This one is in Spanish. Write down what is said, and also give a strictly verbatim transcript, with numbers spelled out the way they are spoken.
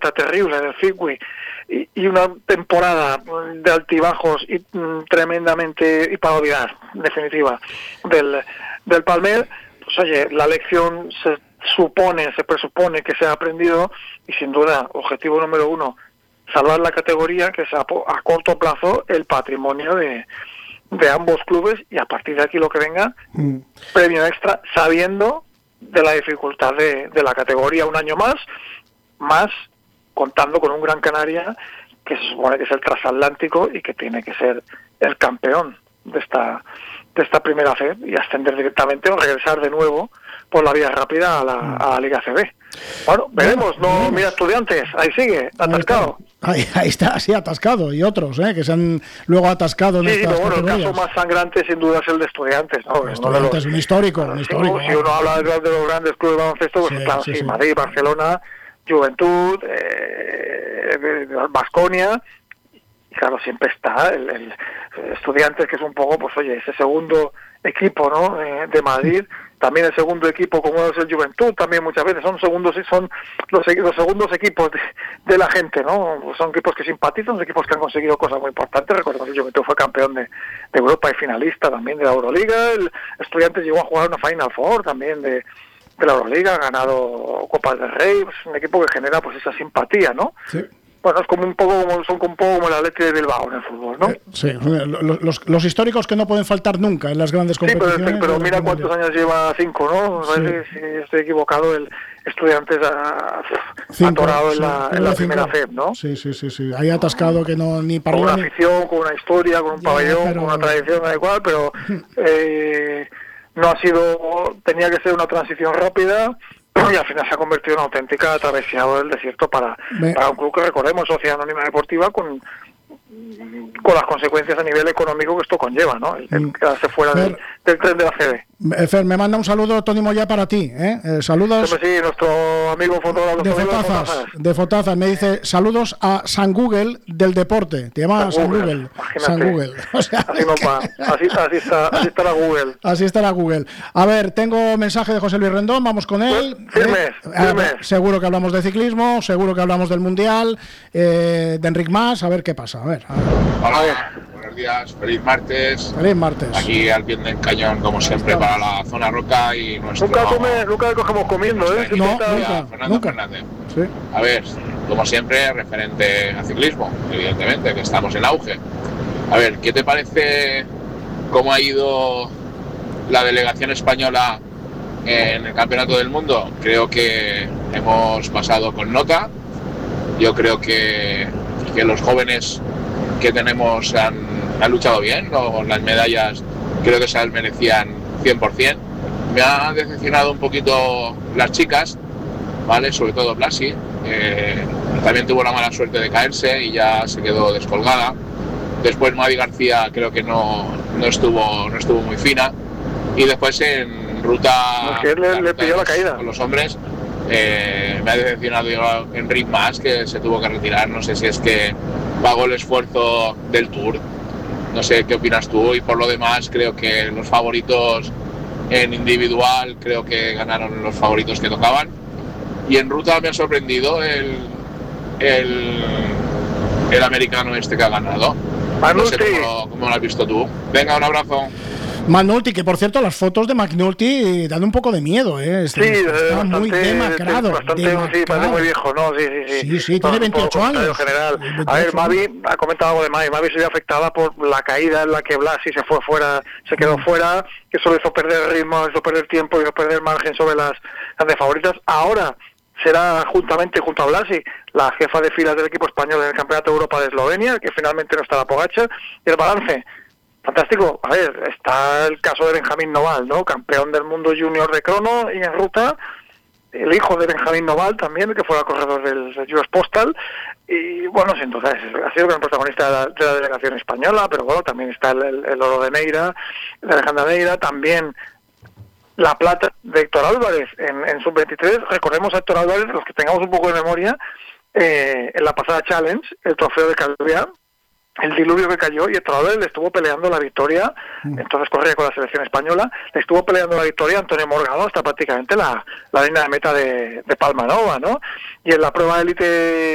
vuelta terrible del circuit y, y una temporada de altibajos y mm, tremendamente, y para olvidar, en definitiva, del, del Palmer, pues oye, la lección se supone, se presupone que se ha aprendido y sin duda, objetivo número uno, salvar la categoría, que es a, a corto plazo el patrimonio de, de ambos clubes, y a partir de aquí lo que venga, mm. premio extra, sabiendo de la dificultad de, de la categoría un año más, más contando con un Gran Canaria que se supone que es el transatlántico y que tiene que ser el campeón de esta de esta primera C E P y ascender directamente o regresar de nuevo por la vía rápida a la, a la Liga C B. Bueno, veremos, no veremos. Mira, Estudiantes, ahí sigue, atascado. Ahí, ahí está, sí, atascado, y otros, ¿eh? Que se han luego atascado en sí, estas pero bueno, categorías. el caso más sangrante sin duda es el de Estudiantes, ¿no? Estudiantes, no los, un histórico, bueno, un histórico. Si, si uno habla de, de los grandes clubes de baloncesto, pues sí, claro, sí, sí, sí, Madrid, Barcelona, Juventud, eh, Baskonia, y claro, siempre está el, el Estudiantes, que es un poco, pues oye, ese segundo equipo, ¿no? Eh, de Madrid, también el segundo equipo como es el Juventud, también muchas veces son segundos, son los, los segundos equipos de, de la gente, ¿no? Son equipos que simpatizan, son equipos que han conseguido cosas muy importantes. Recordemos que el Juventud fue campeón de, de Europa y finalista también de la Euroliga. El Estudiantes llegó a jugar una Final Four también de, de la Euroliga, ha ganado Copas del Rey, pues es un equipo que genera pues esa simpatía, ¿no? Sí. Bueno, es como un poco como, son un poco como el Atlético de Bilbao en el fútbol, ¿no? Sí, los, los, los históricos que no pueden faltar nunca en las grandes competiciones. Sí, pero, pero mira cuántos años lleva, cinco, ¿no? Sí. Si estoy equivocado, el Estudiantes ha atorado en la, sí, en la primera C E P, ¿no? Sí, sí, sí, sí. Ahí atascado que no ni para con una ni... afición, con una historia, con un ya, pabellón, pero... con una tradición adecuada, pero eh, no ha sido, tenía que ser una transición rápida. Y al final se ha convertido en una auténtica travesía del desierto para, para un club que, recordemos, Sociedad Anónima Deportiva, con con las consecuencias a nivel económico que esto conlleva, ¿no? El, el quedarse fuera Fer, del, del tren de la C B. Fer, me manda un saludo Tony Moya para ti, ¿eh? eh saludos. Sí, sí, nuestro amigo fotógrafo de Fotazas, de Fotazas, me dice saludos a San Google del deporte. Te llama San Google. San Google. O sea, así, no va. así, así, está, así está la Google. Así está la Google. A ver, tengo mensaje de José Luis Rendón, vamos con él. Pues, firmes, ¿eh? firmes. Eh, seguro que hablamos de ciclismo, seguro que hablamos del Mundial, eh, de Enric Mas, a ver qué pasa. A ver. A ver. Hola, buenos días, feliz martes. Feliz martes. Aquí al pie del cañón, como siempre, para la zona roca y nuestro... Nunca, come, nunca cogemos comiendo, ¿eh? No, nunca, Fernando nunca. Fernández. Sí. A ver, como siempre, referente a ciclismo, evidentemente, que estamos en auge. A ver, ¿qué te parece cómo ha ido la delegación española en el Campeonato del Mundo? Creo que hemos pasado con nota. Yo creo que, que los jóvenes que tenemos han, han luchado bien, ¿no? Las medallas creo que se las merecían cien por ciento. Me ha decepcionado un poquito las chicas, ¿vale? Sobre todo Blasi, eh, también tuvo la mala suerte de caerse y ya se quedó descolgada. Después Mavi García creo que no, no, estuvo, no estuvo muy fina, y después en ruta, no, que le, le pilló la caída con los hombres. Eh, me ha decepcionado Enric Mas, que se tuvo que retirar. No sé si es que pagó el esfuerzo del Tour, no sé qué opinas tú. Y por lo demás creo que los favoritos en individual, creo que ganaron los favoritos que tocaban, y en ruta me ha sorprendido el el, el americano este que ha ganado. No sé cómo, cómo lo has visto tú. Venga, un abrazo. McNulty, que por cierto las fotos de McNulty dan un poco de miedo, ¿eh? Está, sí, está bastante, muy demacrado. Bastante, demacrado. Sí, parece muy viejo, ¿no? Sí, sí, sí. Sí, sí, tiene veintiocho años. General. A ver, Mavi ha comentado algo de Mavi. Mavi se vio afectada por la caída en la que Blasi se fue fuera, se quedó mm. fuera, que eso le hizo perder ritmo, hizo perder tiempo, hizo perder margen sobre las grandes favoritas. Ahora será juntamente junto a Blasi la jefa de filas del equipo español en el Campeonato de Europa de Eslovenia, que finalmente no estará Pogačar, y el balance fantástico. A ver, está el caso de Benjamín Noval, ¿no? Campeón del mundo junior de crono y en ruta, el hijo de Benjamín Noval también, que fue el corredor del U S Postal, y bueno, sin duda ha sido el gran protagonista de la, de la delegación española, pero bueno, también está el, el, el oro de Neira, de Alejandra Neira, también la plata de Héctor Álvarez en, en sub veintitrés. Recordemos a Héctor Álvarez, los que tengamos un poco de memoria, eh, en la pasada Challenge, el trofeo de Calviá, el diluvio que cayó, y Héctor Álvarez le estuvo peleando la victoria, entonces corría con la selección española, le estuvo peleando la victoria a Antonio Morgado hasta prácticamente la, la línea de meta de, de Palma Nova, ¿no? Y en la prueba élite